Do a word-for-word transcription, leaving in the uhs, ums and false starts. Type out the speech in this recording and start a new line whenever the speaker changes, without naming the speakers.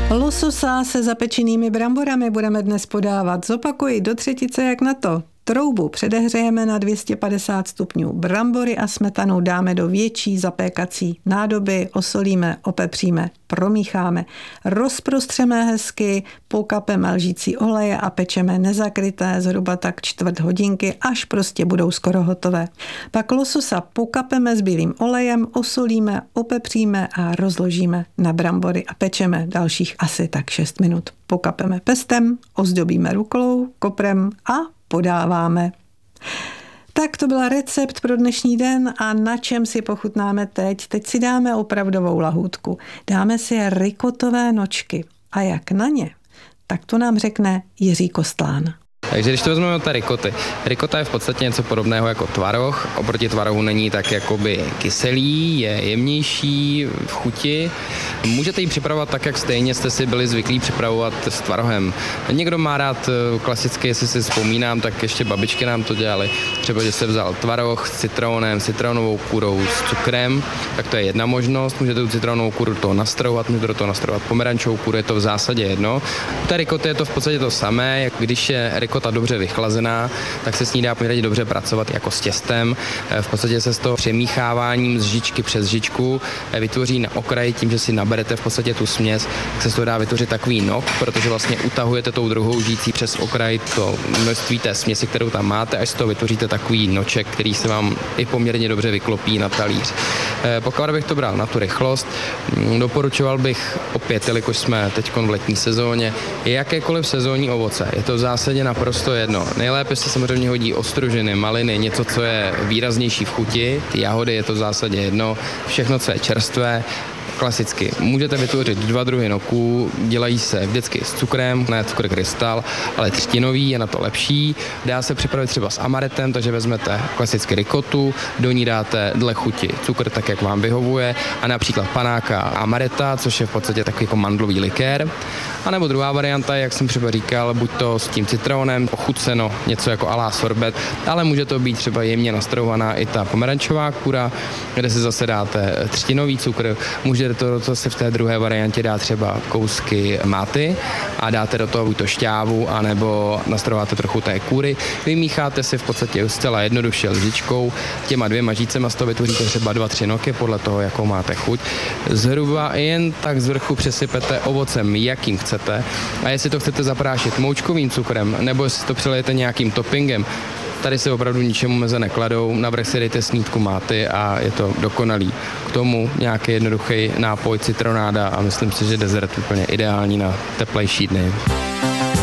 Lososa se zapečenými bramborami budeme dnes podávat. Zopakuji do třetice, jak na to. Troubu předehřejeme na dvě stě padesát stupňů. Brambory a smetanu dáme do větší zapékací nádoby, osolíme, opepříme, promícháme. Rozprostřeme hezky, pokapeme lžící oleje a pečeme nezakryté zhruba tak čtvrt hodinky, až prostě budou skoro hotové. Pak lososa pokapeme s bílým olejem, osolíme, opepříme a rozložíme na brambory a pečeme dalších asi tak šest minut. Pokapeme pestem, ozdobíme rukolou, koprem a podáváme. Tak to byl recept pro dnešní den a na čem si pochutnáme teď? Teď si dáme opravdovou lahůdku. Dáme si rikotové nočky. A jak na ně? Tak to nám řekne Jiří Kostlán.
Takže když to vezmeme od té rikoty, rikota je v podstatě něco podobného jako tvaroh, oproti tvarohu není tak jakoby kyselý, je jemnější v chuti. Můžete ji připravovat tak, jak stejně jste si byli zvyklí připravovat s tvarohem. Někdo má rád klasicky, jestli si vzpomínám, tak ještě babičky nám to dělali. Třeba, že se vzal tvaroh s citronem, citronovou kůrou, s cukrem, tak to je jedna možnost. Můžete tu citronovou kůru do toho nastrojovat, můžete do toho nastrojovat pomerančovou kůru, je to v zásadě jedno. U té rikoty je to v podstatě to samé, jak když je rikota dobře vychlazená, tak se s ní dá poměrně dobře pracovat jako s těstem. V podstatě se s toho přemícháváním z žičky přes žičku vytvoří na okraji tím, že si naberete v podstatě tu směs, tak se z toho dá vytvořit takový nok, protože vlastně utahujete tou druhou žící přes okraj to množství té směsi, kterou tam máte, až z toho vytvoříte takový noček, který se vám i poměrně dobře vyklopí na talíř. Pokud bych to bral na tu rychlost, doporučoval bych opět, jelikož jsme teď v letní sezóně, jakékoliv sezónní ovoce. Je to v zásadě naprosto jedno. Nejlépe se samozřejmě hodí ostružiny, maliny, něco, co je výraznější v chuti. Ty jahody je to v zásadě jedno. Všechno, co je čerstvé, klasicky. Můžete vytvořit dva druhy noků, dělají se vždycky s cukrem, ne cukr krystal, ale třtinový je na to lepší. Dá se připravit třeba s amaretem, takže vezmete klasicky rikotu, do ní dáte dle chuti cukr tak, jak vám vyhovuje, a například panáka amareta, což je v podstatě takový jako mandlový likér. A nebo druhá varianta, jak jsem třeba říkal, buď to s tím citronem, ochuceno, něco jako alá sorbet, ale může to být třeba jemně nastrojovaná i ta pomerančová kůra, kde si zase dáte třtinový cukr, můžete to, to si v té druhé variantě dát třeba kousky máty a dáte do toho buď to šťávu, anebo nastrojováte trochu té kůry. Vymícháte si v podstatě zcela jednoduše lžičkou, těma dvěma žícema z toho vytvoříte třeba dva, tři noky, podle toho, jakou máte chuť. Zhruba jen tak z vrchu přesypete ovocem, jakým chcete. A jestli to chcete zaprášit moučkovým cukrem, nebo jestli to přelejete nějakým toppingem, tady se opravdu ničemu meze nekladou, navrch si dejte snídku máty a je to dokonalý. K tomu nějaký jednoduchý nápoj citronáda a myslím si, že dezert úplně ideální na teplejší dny.